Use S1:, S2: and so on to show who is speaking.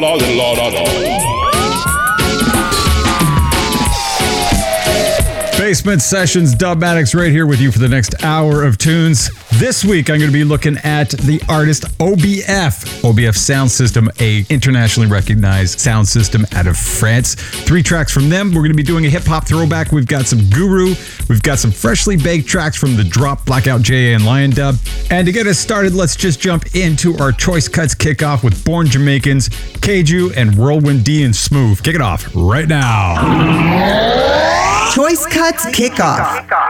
S1: Basement Sessions, Dubmatix right here with you for the next hour of tunes. This week I'm going to be looking at the artist OBF. OBF Sound System, a internationally recognized sound system out of France. 3 tracks from them. We're going to be doing a hip-hop throwback. We've got some Guru. We've got some freshly baked tracks from The Drop, Blackout JA, and Lion Dub. And to get us started, let's just jump into our Choice Cuts kickoff with Born Jamaicans, Keju, and Whirlwind D and Smooth. Kick it off right now.
S2: Choice Cuts Kickoff.